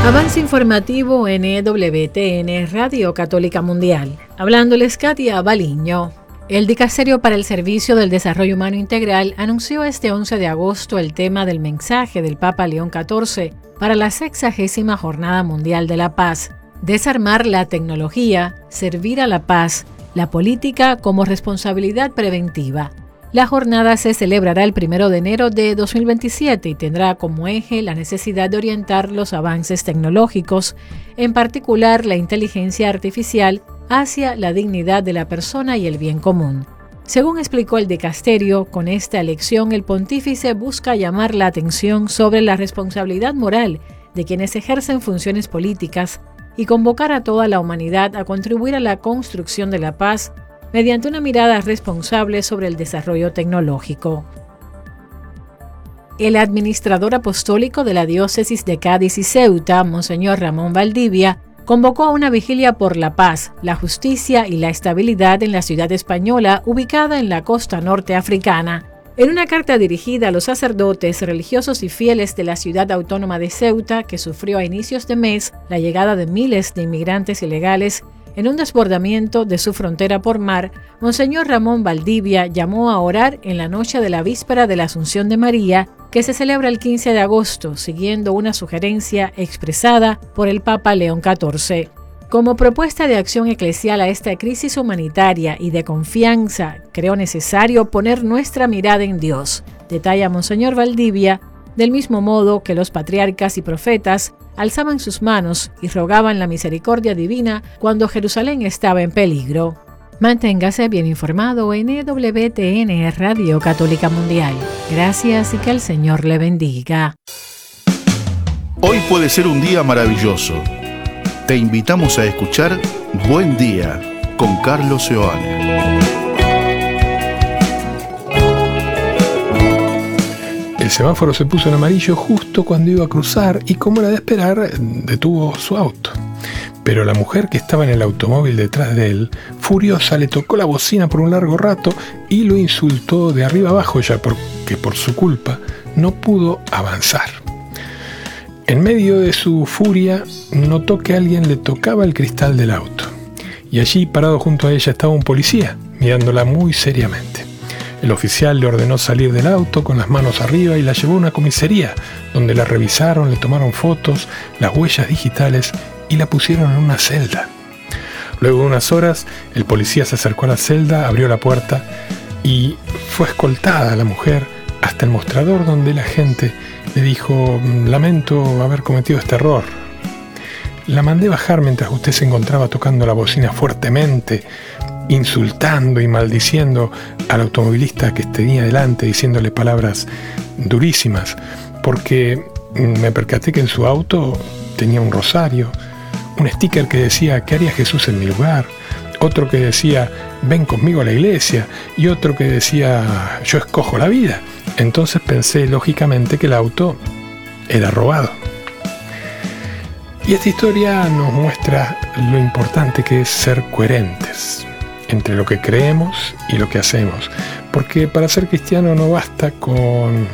Avance informativo en EWTN, Radio Católica Mundial. Hablándoles Katia Baliño. El Dicasterio para el Servicio del Desarrollo Humano Integral anunció este 11 de agosto el tema del mensaje del Papa León XIV para la 60ª Jornada Mundial de la Paz: desarmar la tecnología, servir a la paz, la política como responsabilidad preventiva. La jornada se celebrará el 1 de enero de 2027 y tendrá como eje la necesidad de orientar los avances tecnológicos, en particular la inteligencia artificial, hacia la dignidad de la persona y el bien común. Según explicó el dicasterio, con esta elección el pontífice busca llamar la atención sobre la responsabilidad moral de quienes ejercen funciones políticas y convocar a toda la humanidad a contribuir a la construcción de la paz mediante una mirada responsable sobre el desarrollo tecnológico. El administrador apostólico de la diócesis de Cádiz y Ceuta, Monseñor Ramón Valdivia, convocó a una vigilia por la paz, la justicia y la estabilidad en la ciudad española ubicada en la costa norte africana. En una carta dirigida a los sacerdotes, religiosos y fieles de la ciudad autónoma de Ceuta, que sufrió a inicios de mes la llegada de miles de inmigrantes ilegales en un desbordamiento de su frontera por mar, Monseñor Ramón Valdivia llamó a orar en la noche de la víspera de la Asunción de María, que se celebra el 15 de agosto, siguiendo una sugerencia expresada por el Papa León XIV. Como propuesta de acción eclesial a esta crisis humanitaria y de confianza, creo necesario poner nuestra mirada en Dios, detalla Monseñor Valdivia, del mismo modo que los patriarcas y profetas alzaban sus manos y rogaban la misericordia divina cuando Jerusalén estaba en peligro. Manténgase bien informado en EWTN, Radio Católica Mundial. Gracias y que el Señor le bendiga. Hoy puede ser un día maravilloso. Te invitamos a escuchar Buen Día con Carlos Seoane. El semáforo se puso en amarillo justo cuando iba a cruzar y, como era de esperar, detuvo su auto. Pero la mujer que estaba en el automóvil detrás de él, furiosa, le tocó la bocina por un largo rato y lo insultó de arriba abajo, ya porque por su culpa no pudo avanzar. En medio de su furia, notó que alguien le tocaba el cristal del auto. Y allí, parado junto a ella, estaba un policía, mirándola muy seriamente. El oficial le ordenó salir del auto con las manos arriba y la llevó a una comisaría, donde la revisaron, le tomaron fotos, las huellas digitales y la pusieron en una celda. Luego de unas horas, el policía se acercó a la celda, abrió la puerta y fue escoltada a la mujer hasta el mostrador, donde el agente le dijo: lamento haber cometido este error. La mandé bajar mientras usted se encontraba tocando la bocina fuertemente, insultando y maldiciendo al automovilista que tenía delante, diciéndole palabras durísimas, porque me percaté que en su auto tenía un rosario, un sticker que decía: ¿qué haría Jesús en mi lugar?, otro que decía: ven conmigo a la iglesia, y otro que decía: yo escojo la vida. Entonces pensé lógicamente que el auto era robado. Y esta historia nos muestra lo importante que es ser coherentes entre lo que creemos y lo que hacemos, porque para ser cristiano no basta con